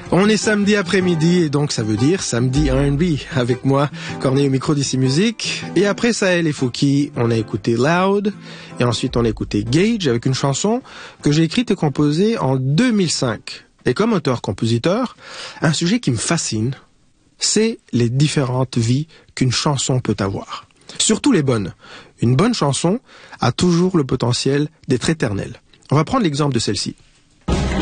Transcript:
On est samedi après-midi et donc ça veut dire samedi R&B. Avec moi, Corneille au micro d'Ici Musique. Et après Sahel et Fouki, on a écouté Loud. Et ensuite on a écouté Gage avec une chanson que j'ai écrite et composée en 2005. Et comme auteur-compositeur, un sujet qui me fascine, c'est les différentes vies qu'une chanson peut avoir. Surtout les bonnes. Une bonne chanson a toujours le potentiel d'être éternelle. On va prendre l'exemple de celle-ci.